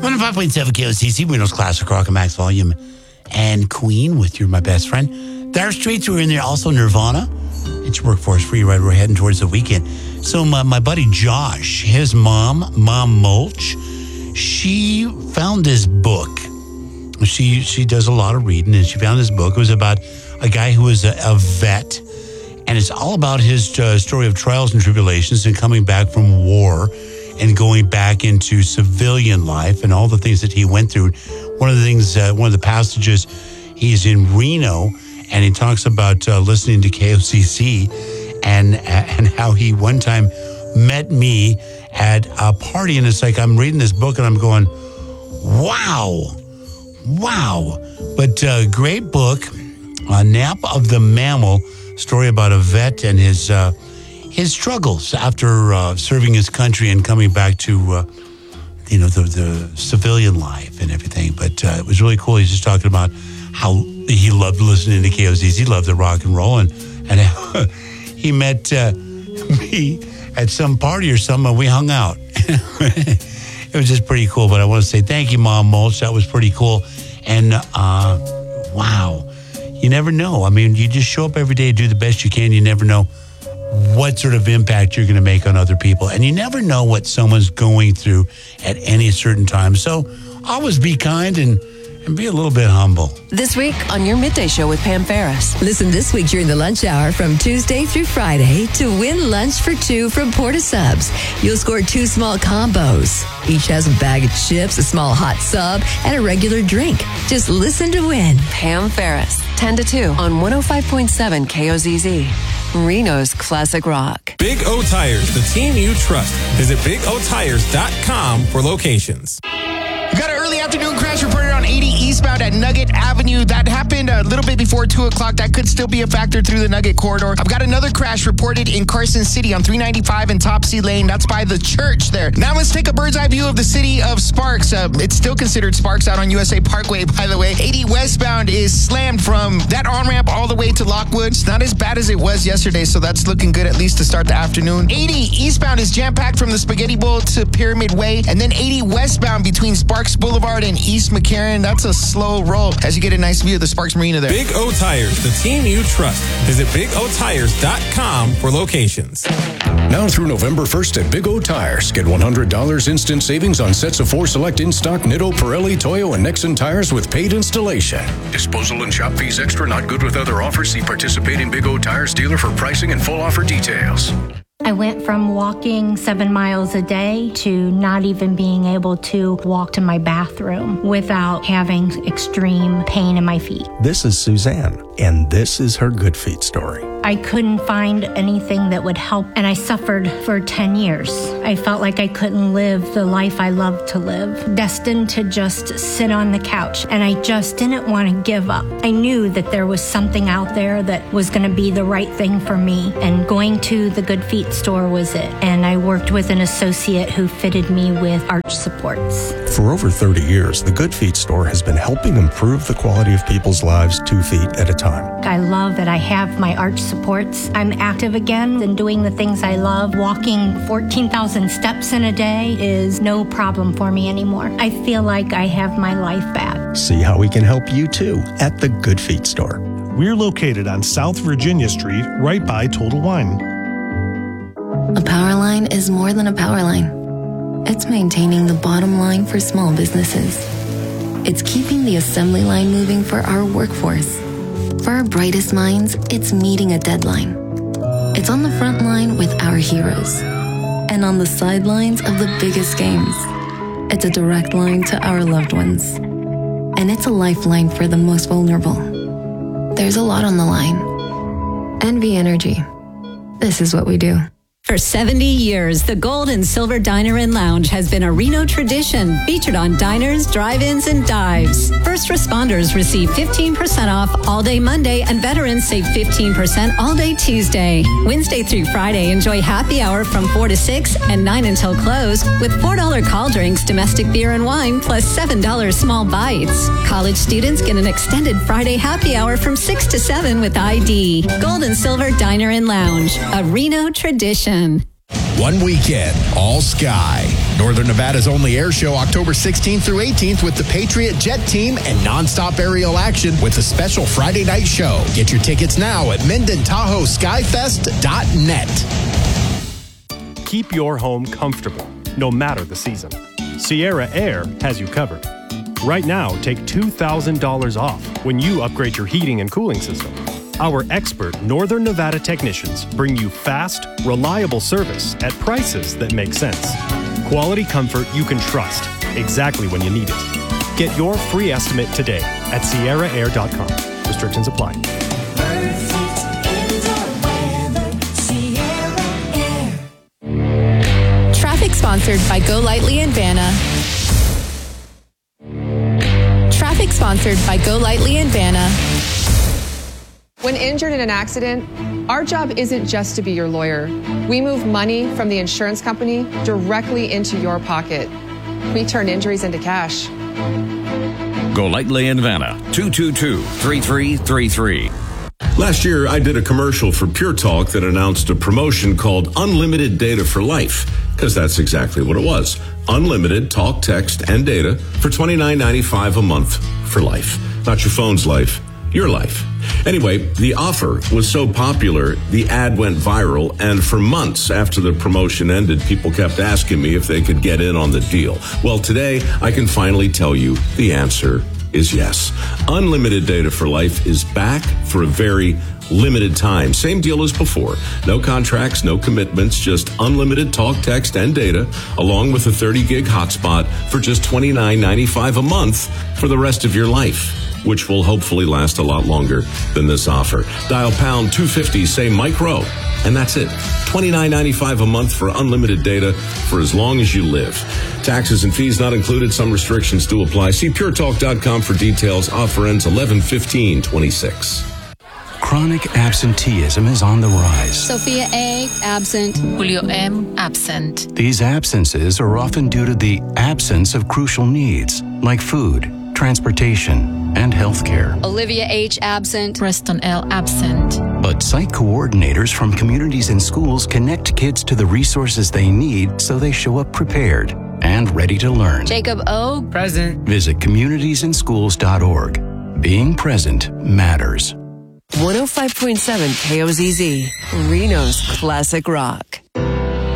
105.7 KOCC, Reno's Classic Rock and Max Volume, and Queen with You're My Best Friend. Dire Straits were in there, also Nirvana. It's your Workforce Free Ride. We're heading towards the weekend. So my buddy Josh, his Mom Mulch, she found this book. She does a lot of reading, and she found this book. It was about a guy who was a vet, and it's all about his story of trials and tribulations and coming back from war and going back into civilian life and all the things that he went through. One of the passages, he's in Reno, and he talks about listening to KOCC and how he one time met me at a party, and it's like I'm reading this book and I'm going, wow. But great book, Nap of the Mammal, story about a vet and his struggles after serving his country and coming back to the civilian life and everything. But it was really cool. He's just talking about how he loved listening to KOCC. He loved the rock and roll, and he met me at some party or something. We hung out. It was just pretty cool. But I want to say thank you, Mom Mulch. That was pretty cool. And wow, you never know. I mean, you just show up every day, do the best you can. You never know what sort of impact you're going to make on other people. And you never know what someone's going through at any certain time. So always be kind and be a little bit humble. This week on Your Midday Show with Pam Ferris. Listen this week during the lunch hour from Tuesday through Friday to win lunch for two from Porta Subs. You'll score 2 small combos. Each has a bag of chips, a small hot sub, and a regular drink. Just listen to win. Pam Ferris, 10 to 2 on 105.7 KOZZ. Reno's Classic Rock. Big O Tires, the team you trust. Visit BigOTires.com for locations. We got an early afternoon crash reported on 80 eastbound at Nugget Avenue. That happened a little bit before 2 o'clock. That could still be a factor through the Nugget corridor. I've got another crash reported in Carson City on 395 and Topsy Lane. That's by the church there. Now let's take a bird's eye view of the city of Sparks. It's still considered Sparks out on USA Parkway, by the way. 80 westbound is slammed from that on-ramp all the way to Lockwood. It's not as bad as it was yesterday, so that's looking good at least to start the afternoon. 80 eastbound is jam-packed from the Spaghetti Bowl to Pyramid Way. And then 80 westbound between Sparks Boulevard and East McCarran. That's a slow roll as you get a nice view of the Sparks Marina there. Big O Tires, the team you trust. Visit BigOTires.com for locations. Now through November 1st at Big O Tires. Get $100 instant savings on sets of 4 select in-stock Nitto, Pirelli, Toyo, and Nexen tires with paid installation. Disposal and shop fees extra, not good with other offers. See participating Big O Tires dealer for pricing and full offer details. I went from walking 7 miles a day to not even being able to walk to my bathroom without having extreme pain in my feet. This is Suzanne, and this is her Good Feet story. I couldn't find anything that would help, and I suffered for 10 years. I felt like I couldn't live the life I loved to live, destined to just sit on the couch, and I just didn't want to give up. I knew that there was something out there that was going to be the right thing for me, and going to the Good Feet store was it. And I worked with an associate who fitted me with arch supports. For over 30 years, the Good Feet store has been helping improve the quality of people's lives 2 feet at a time. I love that I have my arch supports. I'm active again and doing the things I love. Walking 14,000 steps in a day is no problem for me anymore. I feel like I have my life back. See how we can help you too at the Good Feet store. We're located on South Virginia Street, right by Total Wine. A power line is more than a power line. It's maintaining the bottom line for small businesses. It's keeping the assembly line moving for our workforce. For our brightest minds, it's meeting a deadline. It's on the front line with our heroes. And on the sidelines of the biggest games. It's a direct line to our loved ones. And it's a lifeline for the most vulnerable. There's a lot on the line. NV Energy. This is what we do. For 70 years, the Gold and Silver Diner and Lounge has been a Reno tradition, featured on diners, drive-ins, and dives. First responders receive 15% off all day Monday, and veterans save 15% all day Tuesday. Wednesday through Friday, enjoy happy hour from 4 to 6 and 9 until close, with $4 call drinks, domestic beer and wine, plus $7 small bites. College students get an extended Friday happy hour from 6 to 7 with ID. Gold and Silver Diner and Lounge, a Reno tradition. One weekend, all sky. Northern Nevada's only air show October 16th through 18th with the Patriot Jet Team and nonstop aerial action with a special Friday night show. Get your tickets now at MendenTahoeSkyFest.net. Keep your home comfortable, no matter the season. Sierra Air has you covered. Right now, take $2,000 off when you upgrade your heating and cooling system. Our expert Northern Nevada technicians bring you fast, reliable service at prices that make sense. Quality comfort you can trust exactly when you need it. Get your free estimate today at sierraair.com. Restrictions apply. Traffic sponsored by Go Lightly in Vanna. Traffic sponsored by Go Lightly in Vanna. When injured in an accident, our job isn't just to be your lawyer. We move money from the insurance company directly into your pocket. We turn injuries into cash. Go Lightly in Vanna, 222-3333. Last year, I did a commercial for Pure Talk that announced a promotion called Unlimited Data for Life, because that's exactly what it was. Unlimited talk, text, and data for $29.95 a month for life. Not your phone's life, your life. Anyway, the offer was so popular, the ad went viral, and for months after the promotion ended, people kept asking me if they could get in on the deal. Well, today, I can finally tell you the answer is yes. Unlimited Data for Life is back for a very limited time. Same deal as before. No contracts, no commitments, just unlimited talk, text, and data, along with a 30-gig hotspot for just $29.95 a month for the rest of your life, which will hopefully last a lot longer than this offer. Dial pound 250, say Mike Rowe, and that's it. $29.95 a month for unlimited data for as long as you live. Taxes and fees not included. Some restrictions do apply. See puretalk.com for details. Offer ends 11/15/26. Chronic absenteeism is on the rise. Sophia A, absent. Julio M, absent. These absences are often due to the absence of crucial needs like food, transportation, and health care. Olivia H, absent. Preston L, absent. But site coordinators from communities and schools connect kids to the resources they need so they show up prepared and ready to learn. Jacob O, present. Visit communitiesinschools.org. Being present matters. 105.7 KOZZ, Reno's Classic Rock.